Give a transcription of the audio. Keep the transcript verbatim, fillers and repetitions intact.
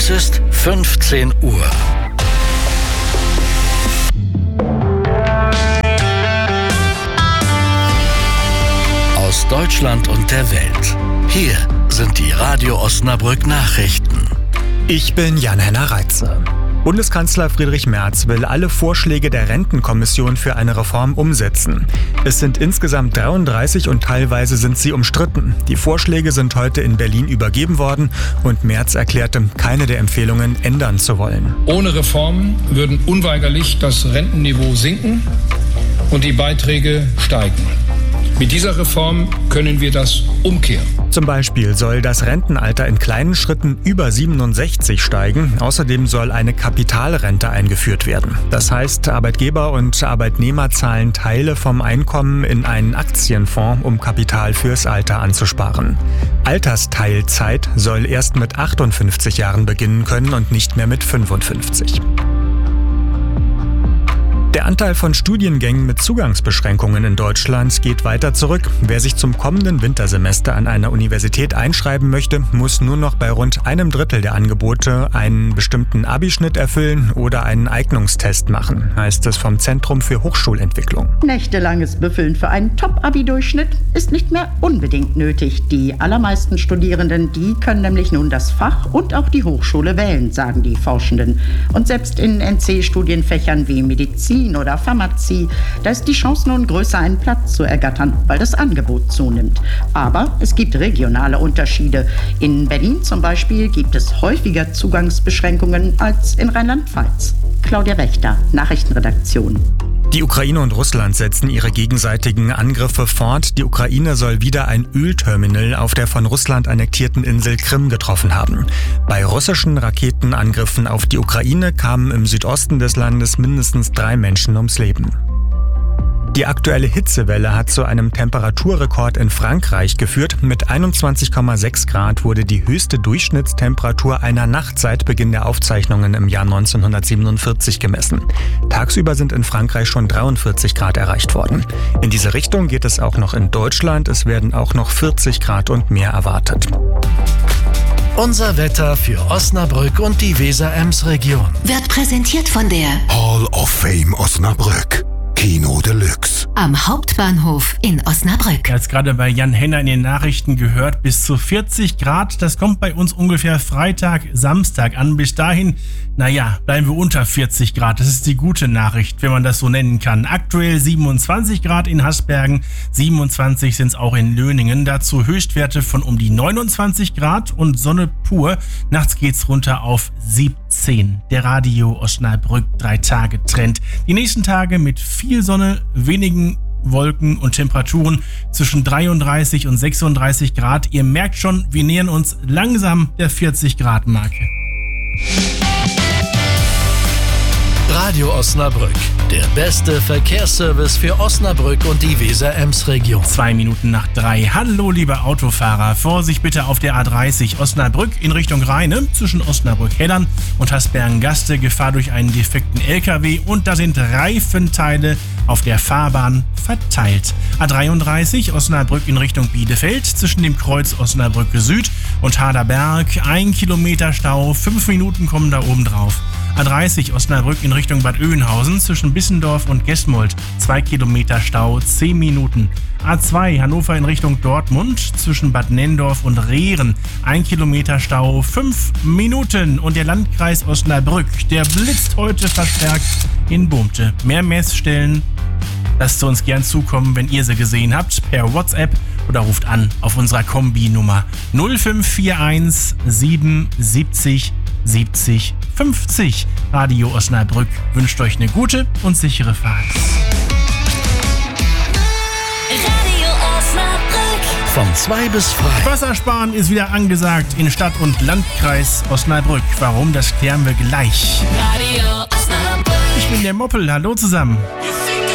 Es ist fünfzehn Uhr. Aus Deutschland und der Welt. Hier sind die Radio Osnabrück Nachrichten. Ich bin Jan-Henner Reitze. Bundeskanzler Friedrich Merz will alle Vorschläge der Rentenkommission für eine Reform umsetzen. Es sind insgesamt dreiunddreißig und teilweise sind sie umstritten. Die Vorschläge sind heute in Berlin übergeben worden und Merz erklärte, keine der Empfehlungen ändern zu wollen. Ohne Reformen würden unweigerlich das Rentenniveau sinken und die Beiträge steigen. Mit dieser Reform können wir das umkehren. Zum Beispiel soll das Rentenalter in kleinen Schritten über siebenundsechzig steigen. Außerdem soll eine Kapitalrente eingeführt werden. Das heißt, Arbeitgeber und Arbeitnehmer zahlen Teile vom Einkommen in einen Aktienfonds, um Kapital fürs Alter anzusparen. Altersteilzeit soll erst mit achtundfünfzig Jahren beginnen können und nicht mehr mit fünfundfünfzig. Der Anteil von Studiengängen mit Zugangsbeschränkungen in Deutschland geht weiter zurück. Wer sich zum kommenden Wintersemester an einer Universität einschreiben möchte, muss nur noch bei rund einem Drittel der Angebote einen bestimmten Abischnitt erfüllen oder einen Eignungstest machen, heißt es vom Zentrum für Hochschulentwicklung. Nächtelanges Büffeln für einen Top-Abi-Durchschnitt ist nicht mehr unbedingt nötig. Die allermeisten Studierenden, die können nämlich nun das Fach und auch die Hochschule wählen, sagen die Forschenden. Und selbst in N C-Studienfächern wie Medizin oder Pharmazie, da ist die Chance nun größer, einen Platz zu ergattern, weil das Angebot zunimmt. Aber es gibt regionale Unterschiede. In Berlin zum Beispiel gibt es häufiger Zugangsbeschränkungen als in Rheinland-Pfalz. Claudia Wächter, Nachrichtenredaktion. Die Ukraine und Russland setzen ihre gegenseitigen Angriffe fort. Die Ukraine soll wieder ein Ölterminal auf der von Russland annektierten Insel Krim getroffen haben. Bei russischen Raketenangriffen auf die Ukraine kamen im Südosten des Landes mindestens drei Menschen ums Leben. Die aktuelle Hitzewelle hat zu einem Temperaturrekord in Frankreich geführt. Mit einundzwanzig Komma sechs Grad wurde die höchste Durchschnittstemperatur einer Nacht seit Beginn der Aufzeichnungen im Jahr neunzehnhundertsiebenundvierzig gemessen. Tagsüber sind in Frankreich schon dreiundvierzig Grad erreicht worden. In diese Richtung geht es auch noch in Deutschland. Es werden auch noch vierzig Grad und mehr erwartet. Unser Wetter für Osnabrück und die Weser-Ems-Region Wird präsentiert von der Hall of Fame Osnabrück. Kino Deluxe. Am Hauptbahnhof in Osnabrück. Jetzt gerade bei Jan-Henner in den Nachrichten gehört, bis zu vierzig Grad. Das kommt bei uns ungefähr Freitag, Samstag an. Bis dahin, naja, bleiben wir unter vierzig Grad. Das ist die gute Nachricht, wenn man das so nennen kann. Aktuell siebenundzwanzig Grad in Hasbergen, siebenundzwanzig sind es auch in Löningen. Dazu Höchstwerte von um die neunundzwanzig Grad und Sonne pur. Nachts geht's runter auf siebzehn. Der Radio Osnabrück drei Tage Trend. Die nächsten Tage mit viel Sonne, wenigen Wolken und Temperaturen zwischen dreiunddreißig und sechsunddreißig Grad. Ihr merkt schon, wir nähern uns langsam der vierzig Grad Marke. Radio Osnabrück, der beste Verkehrsservice für Osnabrück und die Weser-Ems-Region. Zwei Minuten nach drei. Hallo, liebe Autofahrer. Vorsicht bitte auf der A dreißig Osnabrück in Richtung Rheine zwischen Osnabrück-Heddern und Hasbergen-Gaste. Gefahr durch einen defekten L K W und da sind Reifenteile auf der Fahrbahn verteilt. A dreiunddreißig Osnabrück in Richtung Bielefeld zwischen dem Kreuz Osnabrück Süd und Haderberg. Ein Kilometer Stau, fünf Minuten kommen da oben drauf. A dreißig Osnabrück in Richtung Bad Oeynhausen zwischen Bissendorf und Gesmold. Zwei Kilometer Stau, zehn Minuten. A zwei Hannover in Richtung Dortmund zwischen Bad Nenndorf und Rehren. Ein Kilometer Stau, fünf Minuten. Und der Landkreis Osnabrück, der blitzt heute verstärkt in Boomte. Mehr Messstellen, lasst uns gern zukommen, wenn ihr sie gesehen habt, per WhatsApp oder ruft an auf unserer Kombi-Nummer null fünf vier eins sieben siebzig siebzig fünfzig. Radio Osnabrück wünscht euch eine gute und sichere Fahrt. Radio Osnabrück. Von zwei bis frei. Wassersparen ist wieder angesagt in Stadt und Landkreis Osnabrück. Warum, das klären wir gleich. Radio Osnabrück. Ich bin der Moppel, hallo zusammen.